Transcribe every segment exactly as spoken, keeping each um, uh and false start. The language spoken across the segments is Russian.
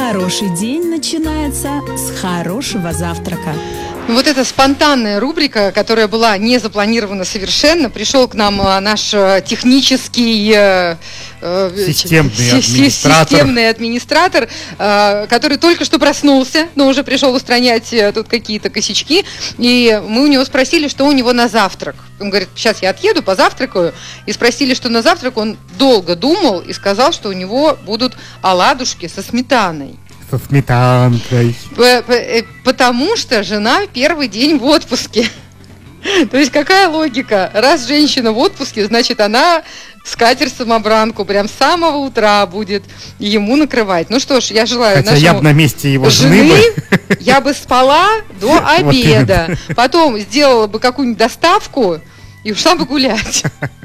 Хороший день начинается с хорошего завтрака. Вот эта спонтанная рубрика, которая была не запланирована совершенно, пришел к нам наш технический системный администратор, системный администратор, который только что проснулся, но уже пришел устранять тут какие-то косячки. И мы у него спросили, что у него на завтрак. Он говорит, сейчас я отъеду, позавтракаю. И спросили, что на завтрак. Он долго думал и сказал, что у него будут оладушки со сметаной. Со сметанкой. Потому что жена первый день в отпуске. То есть какая логика? Раз женщина в отпуске, значит она скатерть-самобранку прям с самого утра будет ему накрывать. Ну что ж, я желаю Хотя нашему я бы на месте его жены, жены бы... я бы спала до обеда. Потом сделала бы какую-нибудь доставку и ушла бы гулять.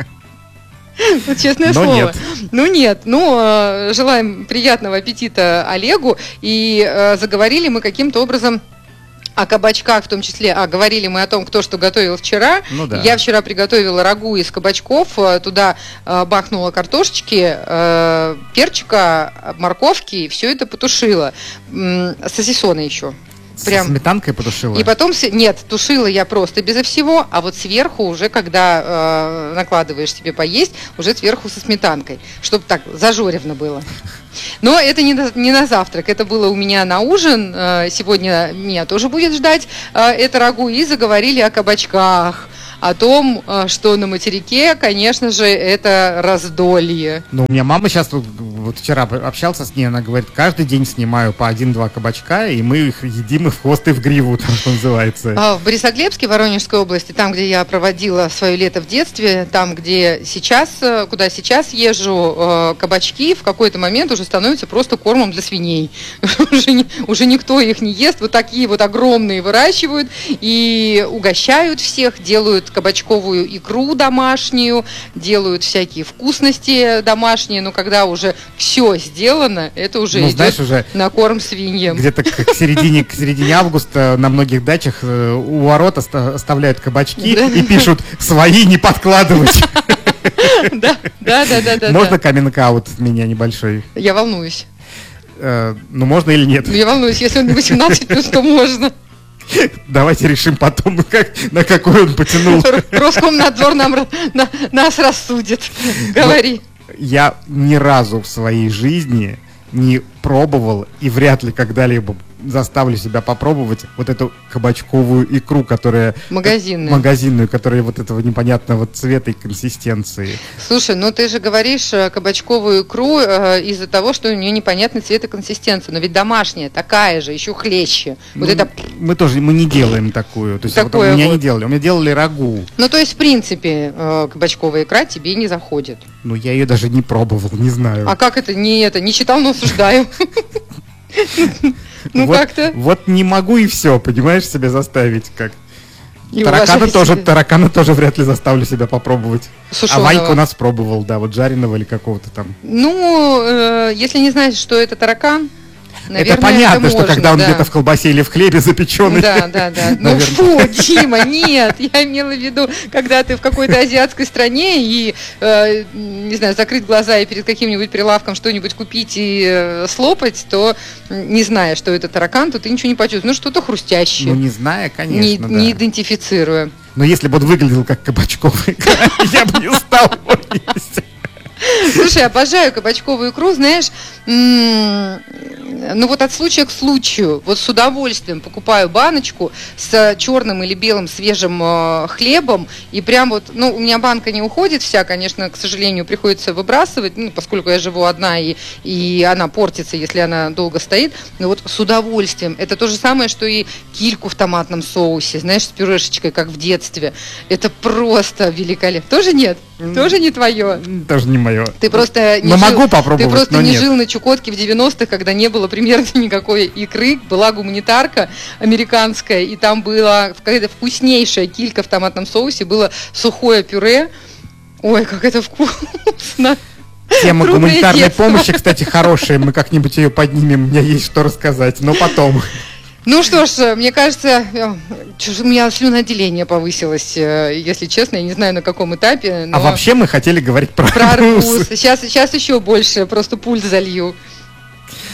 Вот честное Но слово. Нет. Ну нет, ну э, желаем приятного аппетита Олегу. И э, заговорили мы каким-то образом о кабачках в том числе. А говорили мы о том, кто что готовил вчера. Ну, да. Я вчера приготовила рагу из кабачков. Туда э, бахнула картошечки, э, перчика, морковки. И все это потушила. М- сосисоны еще. Прям. Со сметанкой потушила? И потом, нет, тушила я просто безо всего, а вот сверху уже, когда э, накладываешь себе поесть, уже сверху со сметанкой, чтобы так зажоревно было. Но это не на, не на завтрак, это было у меня на ужин, э, сегодня меня тоже будет ждать э, это рагу, и заговорили о кабачках. О том, что на материке, конечно же, это раздолье. Ну, у меня мама сейчас, вот, вот вчера общался с ней, она говорит, каждый день снимаю по один-два кабачка, и мы их едим и в хвост, и в гриву, там, что называется. А в Борисоглебске, Воронежской области, там, где я проводила свое лето в детстве, там, где сейчас, куда сейчас езжу, кабачки в какой-то момент уже становятся просто кормом для свиней. уже, не, уже никто их не ест, вот такие вот огромные выращивают и угощают всех, делают кабачковую икру домашнюю, делают всякие вкусности домашние, но когда уже все сделано, это уже ну, идет знаешь, уже на корм свиньям. Где-то к середине, к середине августа на многих дачах у ворот оставляют кабачки и пишут «свои не подкладывать». Да, да, да, да. Можно каминг-аут от меня небольшой? Я волнуюсь. Ну, можно или нет? Я волнуюсь, если он не восемнадцать плюс, то можно. Давайте решим потом, как, на какой он потянул. Роскомнадзор нам, на, нас рассудит. Говори. Но я ни разу в своей жизни не пробовал и вряд ли когда-либо заставлю себя попробовать вот эту кабачковую икру, которая... Магазинную. Магазинную, которая вот этого непонятного цвета и консистенции. Слушай, ну ты же говоришь кабачковую икру э, из-за того, что у нее непонятный цвет и консистенция. Но ведь домашняя, такая же, еще хлеще. Вот ну, это... Мы тоже, мы не делаем такую. То есть вот у меня вот. не делали, у меня делали рагу. Ну то есть, в принципе, э, кабачковая икра тебе не заходит. Ну я ее даже не пробовал, не знаю. А как это? Не это, не читал, но осуждаю. Ну вот, как-то. Вот не могу и все, понимаешь, себя заставить как. И таракана тоже, таракана тоже вряд ли заставлю себя попробовать. Сушеного. А Ванька у нас пробовал, да, вот жареного или какого-то там. Ну, э, если не знаешь, что это таракан, наверное, это понятно, это что можно, когда он да. где-то в колбасе или в хлебе запеченный. Да, да, да. Ну фу, Дима, нет. Я имела в виду, когда ты в какой-то азиатской стране и, э, не знаю, закрыть глаза и перед каким-нибудь прилавком что-нибудь купить и э, слопать, то, не зная, что это таракан, то ты ничего не почувствуешь. Ну, что-то хрустящее. Ну, не зная, конечно, не, да. Не идентифицируя. Но если бы он выглядел как кабачковый, я бы не стал его есть. Слушай, обожаю кабачковую икру, знаешь, ну вот от случая к случаю, вот с удовольствием покупаю баночку с черным или белым свежим э, хлебом, и прям вот, ну, у меня банка не уходит вся, конечно, к сожалению, приходится выбрасывать, ну, поскольку я живу одна, и, и она портится, если она долго стоит, но вот с удовольствием. Это то же самое, что и кильку в томатном соусе, знаешь, с пюрешечкой, как в детстве. Это просто великолепно. Тоже нет? Тоже не твое? Тоже не мое. Ты просто не, но жил, могу попробовать, ты просто но не нет. жил на Чукотке в девяностых, когда не было примерно никакой икры. Была гуманитарка американская, и там была какая-то вкуснейшая килька в томатном соусе, было сухое пюре. Ой, как это вкусно! Тема Трудное гуманитарной детство. помощи, кстати, хорошая. Мы как-нибудь ее поднимем, у меня есть что рассказать, но потом. Ну что ж, мне кажется, у меня слюноотделение повысилось, если честно, я не знаю на каком этапе. Но а вообще мы хотели говорить про, про арбуз. арбуз. Сейчас, сейчас еще больше, просто пульс залью.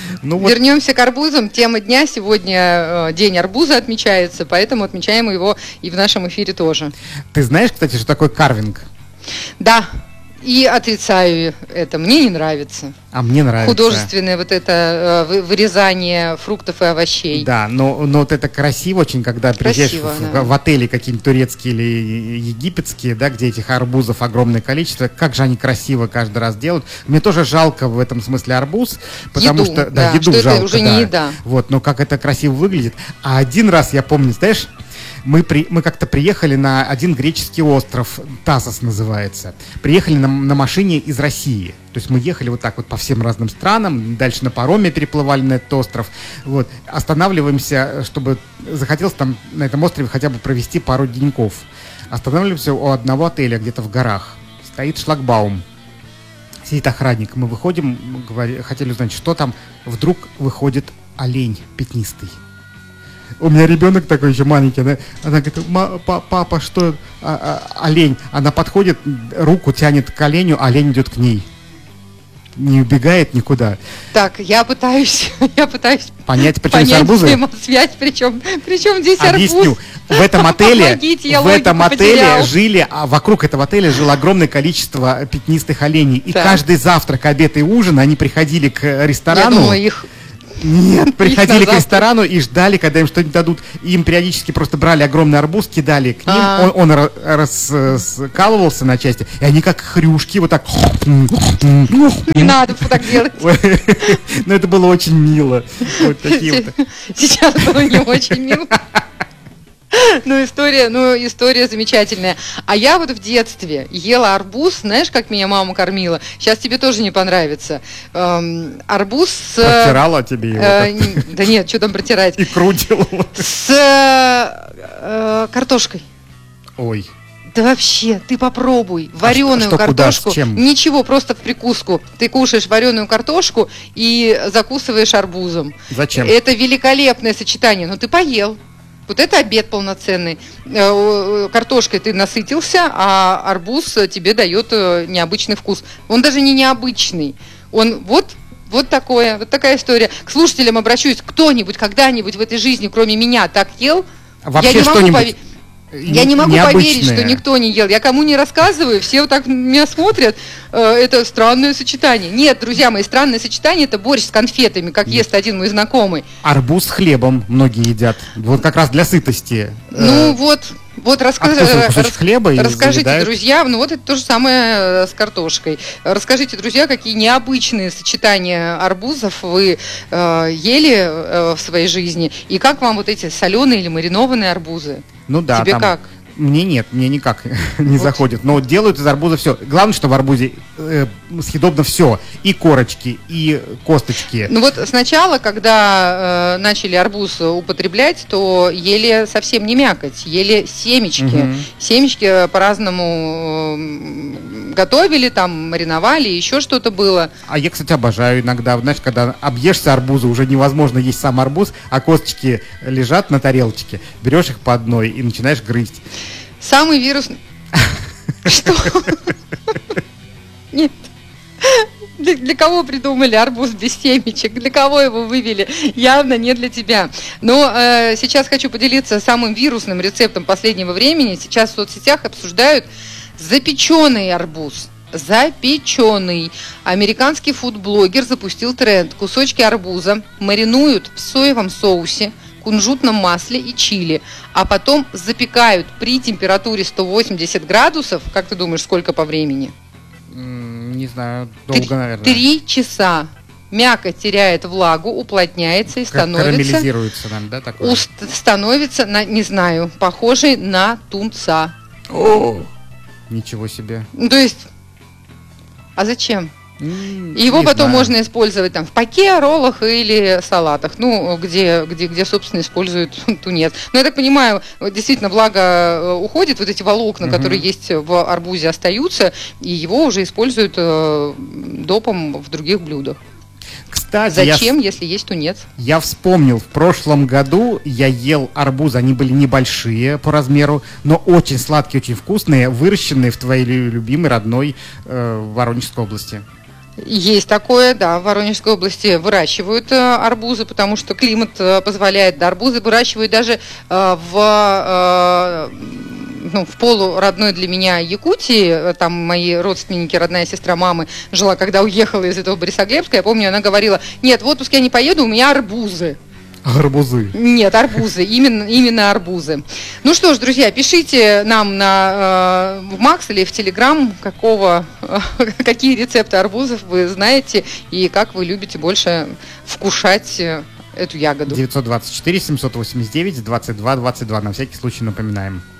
Ну, вот. Вернемся к арбузам. Тема дня. Сегодня э, день арбуза отмечается, поэтому отмечаем его и в нашем эфире тоже. Ты знаешь, кстати, что такое карвинг? Да. И отрицаю это. Мне не нравится. А мне нравится. Художественное вот это э, вырезание фруктов и овощей. Да, но, но вот это красиво очень, когда приезжаешь Красиво, в, да. в отели какие-нибудь турецкие или египетские, да, где этих арбузов огромное количество. Как же они красиво каждый раз делают. Мне тоже жалко в этом смысле арбуз, потому еду, что да, да, еду что жалко. это уже да. не еда. Вот, но как это красиво выглядит. А один раз я помню, знаешь, мы, при, мы как-то приехали на один греческий остров, Тассос называется. Приехали на, на машине из России. То есть мы ехали вот так вот по всем разным странам, дальше на пароме переплывали на этот остров. Вот. Останавливаемся, чтобы захотелось там на этом острове хотя бы провести пару деньков. Останавливаемся у одного отеля где-то в горах. Стоит шлагбаум. Сидит охранник. Мы выходим, говори, хотели узнать, что там. Вдруг выходит олень пятнистый. У меня ребенок такой еще маленький, да? Она говорит: папа, что? А, а, олень. Она подходит, руку тянет к оленю, а олень идет к ней. Не убегает никуда. Так, я пытаюсь, я пытаюсь понять, причем понять арбузы. взаимосвязь, причем, причем здесь Объясню. арбуз. В этом отеле, Помогите, я в этом логику отеле потерял. жили, а вокруг этого отеля жило огромное количество пятнистых оленей. И Так. каждый завтрак, обед и ужин они приходили к Я ресторану. думала, их... Нет, приходили на к завтрак. ресторану и ждали, когда им что-нибудь дадут. И им периодически просто брали огромный арбуз, кидали к ним. А. Он, он ра- раскалывался на части, и они как хрюшки вот так. Не надо так делать. Но это было очень мило. Вот такие вот. Сейчас было не очень мило. Ну, история, ну, история замечательная. А я вот в детстве ела арбуз, знаешь, как меня мама кормила? Сейчас тебе тоже не понравится. Эм, арбуз с... Протирала тебе его? э, так? н- да нет, что там протирать? Икру делала? С э, э, картошкой. Ой. Да вообще, ты попробуй вареную что, куда, картошку. с чем? Ничего, просто в прикуску. Ты кушаешь вареную картошку и закусываешь арбузом. Зачем? Это великолепное сочетание. Но ты поел. Вот это обед полноценный. Э, Картошкой ты насытился, а арбуз тебе дает э, необычный вкус. Он даже не необычный. Он вот, вот такое, вот такая история. К слушателям обращусь. Кто-нибудь когда-нибудь в этой жизни, кроме меня, так ел? Вообще Я не могу что-нибудь пове- Я не могу необычное. поверить, что никто не ел. Я кому не рассказываю, все вот так меня смотрят. Э, Это странное сочетание. Нет, друзья мои, странное сочетание — это борщ с конфетами, как ест один мой знакомый. Арбуз с хлебом многие едят. Вот как раз для сытости. Ну Э, вот, вот расскажи, откусывай кусочек рас- хлеба и расскажите, заедают. друзья, ну вот это то же самое э, с картошкой. Расскажите, друзья, какие необычные сочетания арбузов вы э, ели э, в своей жизни, и как вам вот эти соленые или маринованные арбузы? Ну да, Тебе там- как? Мне нет, мне никак не Вот. заходит. Но делают из арбуза все. Главное, что в арбузе э, съедобно все. И корочки, и косточки. Ну вот сначала, когда э, начали арбуз употреблять, то ели совсем не мякоть, ели семечки. Мгм. Семечки по-разному э, готовили, там мариновали, еще что-то было. А я, кстати, обожаю иногда. Знаешь, когда объешься арбуза, уже невозможно есть сам арбуз, а косточки лежат на тарелочке. Берешь их по одной и начинаешь грызть. Самый вирусный... Что? Нет. Для, для кого придумали арбуз без семечек? Для кого его вывели? Явно не для тебя. Но э, сейчас хочу поделиться самым вирусным рецептом последнего времени. Сейчас в соцсетях обсуждают запеченный арбуз. Запеченный. Американский фудблогер запустил тренд. Кусочки арбуза маринуют в соевом соусе, кунжутном масле и чили, а потом запекают при температуре сто восемьдесят градусов. Как ты думаешь, сколько по времени? М, Не знаю, Три- долго, наверное. Три часа. Мякоть теряет влагу, уплотняется и Как становится, карамелизируется нам, да, такое? уст- становится, на, не знаю, похожей на тунца. О, ничего себе. Ну, то есть, а зачем? М, И его не потом знаю. можно использовать там в паке, роллах или салатах, ну, где, где, где собственно, используют тунец. Но я так понимаю, вот действительно, влага э, уходит, вот эти волокна, Мгм. которые есть в арбузе, остаются, и его уже используют э, допом в других блюдах. Кстати, я Зачем, если есть тунец? Я вспомнил, в прошлом году я ел арбузы, они были небольшие по размеру, но очень сладкие, очень вкусные, выращенные в твоей лю- любимой родной э, Воронежской области. Есть такое, да, в Воронежской области выращивают э, арбузы, потому что климат э, позволяет, да, арбузы выращивают даже э, в... Э, ну, в полуродной для меня Якутии, там мои родственники, родная сестра мамы жила, когда уехала из этого Борисоглебска, я помню, она говорила: нет, в отпуск я не поеду, у меня арбузы. Арбузы. Нет, арбузы, именно, именно арбузы. Ну что ж, друзья, пишите нам на, э, в Макс или в Телеграм, какого, э, какие рецепты арбузов вы знаете и как вы любите больше вкушать эту ягоду. девятьсот двадцать четыре семьсот восемьдесят девять двадцать два двадцать два, на всякий случай напоминаем.